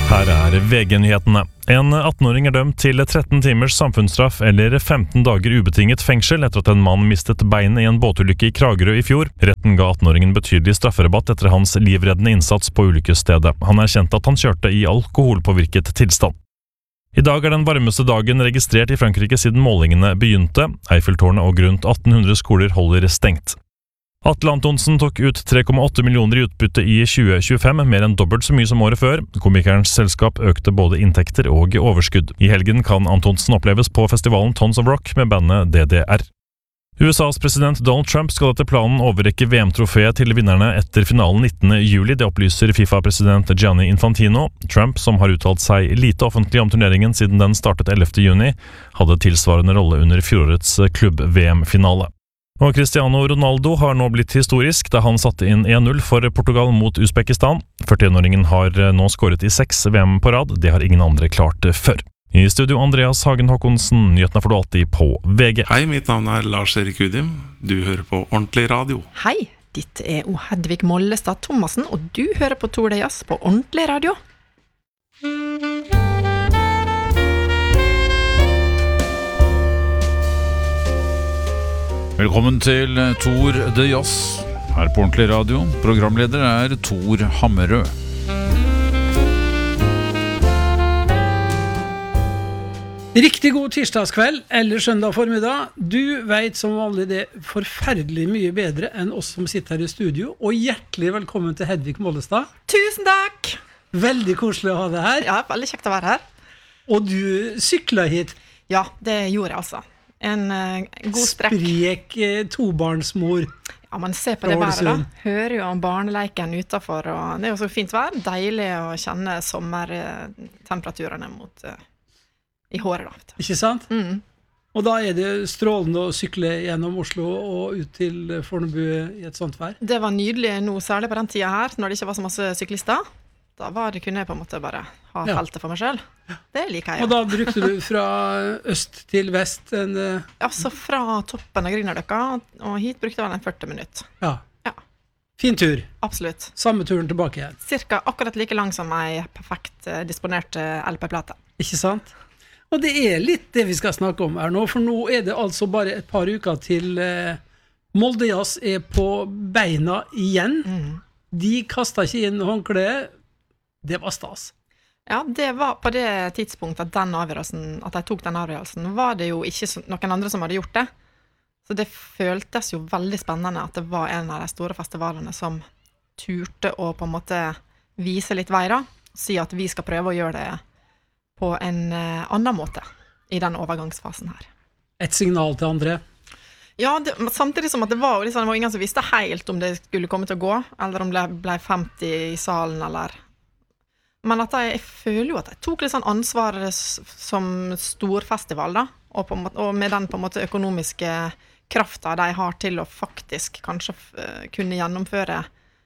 Her VG-nyhetene. En 18-åring dømt til 13 timers samfunnsstraff eller 15 dager ubetinget fengsel etter at en mann mistet beinet i en båtulykke i Kragerø i fjor. Retten ga 18-åringen betydelig strafferabatt etter hans livreddende innsats på ulykkesstedet. Han erkjente at han kjørte i alkoholpåvirket tilstand. I dag den varmeste dagen registrert i Frankrike siden målingene begynte. Eiffeltårnet og rundt 1800 skoler holder stengt. Atle Antonsen tok ut 3,8 millioner i utbytte i 2025, mer enn dobbelt så mye som året før. Komikerens selskap økte både inntekter og overskudd. I helgen kan Antonsen oppleves på festivalen Tons of Rock med bandet DDR. USAs president Donald Trump skal etter planen overrekke VM-trofeet til vinnerne etter finalen 19. juli. Det opplyser FIFA-president Gianni Infantino. Trump, som har uttalt seg lite offentlig om turneringen siden den startet 11. juni, hadde tilsvarende rolle under fjorårets klubb-VM-finale. Og Cristiano Ronaldo har nå blitt historisk da han satte inn 1-0 for Portugal mot Uzbekistan. 41-åringen har nå skåret i 6 VM på rad, det har ingen andre klart før. I studio Andreas Hagen Håkonsen, nyhetene får du alltid på VG. Hei, mitt navn Lars-Erik Udim, du hører på Ordentlig Radio. Hei, ditt Hedvig Mollestad Thomasen, og du hører på Tour de Jazz på Ordentlig Radio. Velkommen til Tour de Jazz, her på Ordentlig Radio. Programleder Tor Hammerød. Riktig god tirsdagskveld eller søndag formiddag. Du vet som vanlig det forferdelig mye bedre enn oss som sitter her i studio. Og hjertelig velkommen til Hedvig Mollestad. Tusen takk! Veldig koselig å ha deg her. Ja, veldig kjekt å være her. Og du syklet hit. Ja, det gjorde jeg altså. En god strekk. Sprek tobarnsmor. Ja, man ser på det været da. Hører jo om barneleiken utenfor, og det jo så fint vær. Deilig å kjenne sommertemperaturene i håret da. Ikke sant? Og da det strålende å sykle gjennom Oslo og ut til Fornebu i et sånt vær. Det var nydelig nå, særlig på den tiden her, når det ikke var så masse syklister. Da kunne jeg på en måte bare ha feltet for meg selv. Det liker jeg. Og da brukte du fra øst til vest Altså fra toppen av Grünerløkka og hit brukte jeg vel 40 minutter. Ja. Fin tur. Absolutt. Samme turen tilbake igjen. Cirka akkurat like lang som ei perfekt disponert LP-plate. Ikke sant? Og det litt det vi skal snakke om her nå, for nå det altså bare et par uker til Molde Jazz på beina igjen. De kastet ikke inn håndkleet. Det var stas. Ja, det var på det tidspunktet at jeg tok den avgjørelsen, var det jo ikke noen andre som hadde gjort det. Så det føltes jo veldig spennende at det var en av de store festivalene som turte å på en måte vise litt vei da, si at vi skal prøve å gjøre det på en annen måte i den overgangsfasen her. Et signal til andre. Ja, samtidig som at det var ingen som visste helt om det skulle komme til å gå, eller om det ble 50 i salen, eller... Men at jeg føler jo at jeg tok litt sånn ansvar som storfestival da, og med den på en måte økonomiske kraften de har til å faktisk kanskje kunne gjennomføre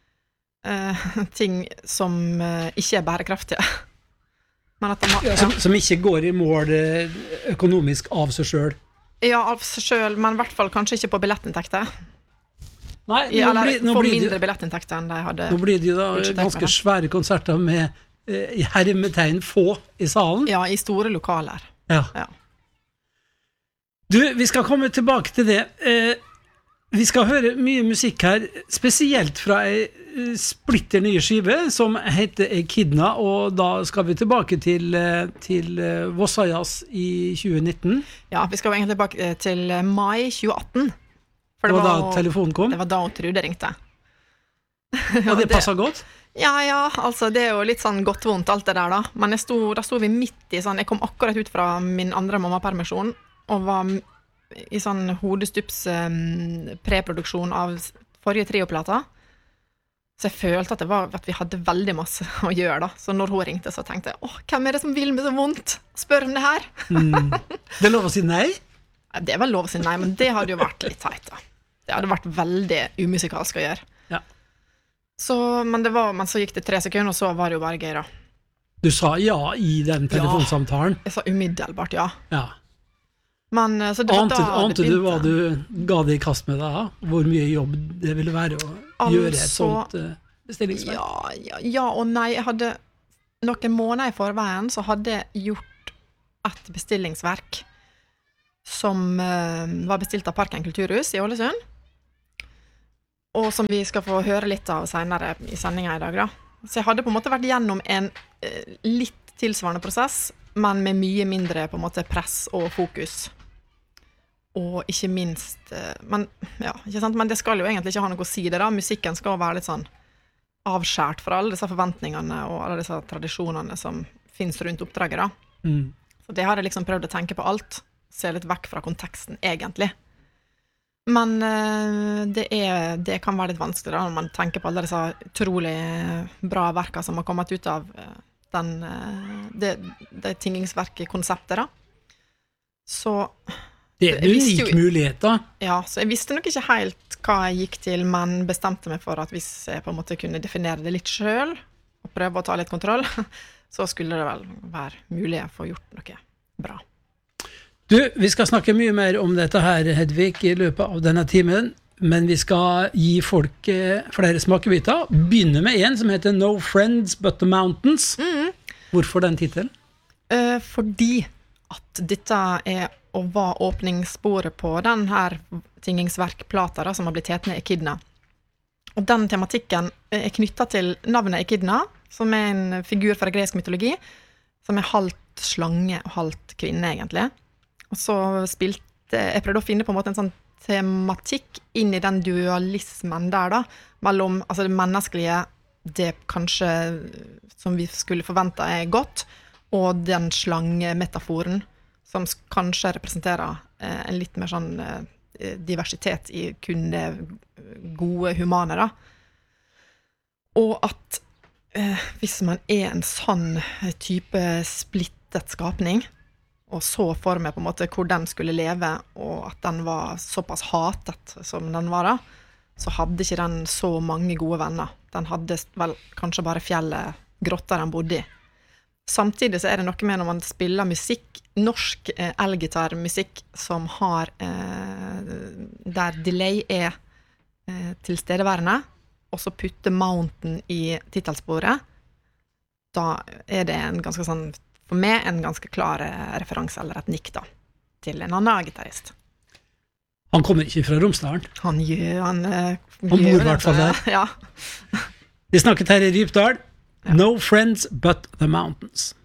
ting som ikke bærekraftige. Men at som ikke går i mål økonomisk av seg selv. Ja, av seg selv, men i hvert fall kanskje ikke på billettinntekter. Nei, nå blir mindre billettinntekter enn de hadde. Nå blir det jo da ganske svære konserter med i hermetegn få i salen. Ja, i store lokaler. Ja. Du, vi skal komme tilbake til det. Vi skal høre mye musikk her, spesielt fra en splitter nye skive som heter Echidna, og da skal vi tilbake til Vossa Jazz i 2019. Ja, vi skal egentlig tilbake til mai 2018. For det var da telefonen kom? Det var da Trude ringte. Og det passet godt? Ja, altså det jo litt sånn godt vondt alt det der da. Men da sto vi midt i sånn, jeg kom akkurat ut fra min andre mammapermisjon, og var i sånn hodestups preproduksjon av forrige trioplata. Så jeg følte at vi hadde veldig masse å gjøre da. Så når hun ringte så tenkte jeg, hvem det som vil meg så vondt? Spør om det her. Det er lov å si nei? Det var lov å si nei, men det hadde jo vært litt teit da. Det hadde vært veldig umusikalsk å gjøre. Men så gikk det 3 sekunder, og så var det jo bare gøy da. Du sa ja i den telefonsamtalen? Ja, jeg sa umiddelbart ja. Ja. Men, så det ante du hva du ga det i kast med da? Hvor mye jobb det ville være å gjøre et sånt bestillingsverk? Ja og nei, jeg hadde noen måneder i forveien så hadde jeg gjort et bestillingsverk som var bestilt av Parken Kulturhus i Ålesund, og som vi skal få høre litt av senere i sendingen i dag da. Så jeg hadde på en måte vært gjennom en litt tilsvarende prosess, men med mye mindre på en måte press og fokus. Og ikke minst, men, ja, ikke sant? Men det skal jo egentlig ikke ha noe å si det da. Musikken skal være litt sånn avskjært fra alle disse forventningene og alle disse tradisjonene som finnes rundt oppdraget da. Så det har jeg liksom prøvd å tenke på alt, se litt vekk fra konteksten egentlig. Men det kan være litt vanskelig da, når man tenker på alle disse utrolig bra verkene som har kommet ut av det tingingsverket-konseptet da. Så det en unik mulighet da. Ja, så jeg visste nok ikke helt hva jeg gikk til, men bestemte meg for at hvis jeg på en måte kunne definere det litt selv, og prøve å ta litt kontroll, så skulle det vel være mulig å få gjort noe bra. Du, vi skal snakke mye mer om dette her, Hedvig, i løpet av denne timen, men vi skal gi folk flere smakebiter. Begynne med en som heter No Friends But The Mountains. Hvorfor den titelen? Fordi at dette og var åpningssporet på den her tingingsverkplata da, som har blitt hetende Echidna. Og den tematikken knyttet til navnet Echidna, som en figur fra gresk mytologi, som halvt slange og halvt kvinne egentlig. Og så jeg prøvde å finne på en måte en sånn tematikk inn i den dualismen der da, mellom altså det menneskelige, det kanskje som vi skulle forvente godt, og den slangemetaforen, som kanskje representerer en litt mer sånn diversitet i kun det gode humane da. Og at hvis man en sann type splittet skapning, og så for meg på en måte hvor den skulle leve, og at den var såpass hatet som den var da, så hadde ikke den så mange gode venner. Den hadde vel kanskje bare fjellet, grotta den bodde i. Samtidig så det noe med når man spiller musikk, norsk elgitarmusikk som har, der delay tilstedeværende, og så putte mountain i titelsporet, da det en ganske sånn, for meg en ganske klar referanse eller et nikk da, til en annen gitarist. Han kommer ikke fra Romsdalen. Han bor i hvert fall der. Ja. Vi snakket her i Rypdal. No Friends But The Mountains.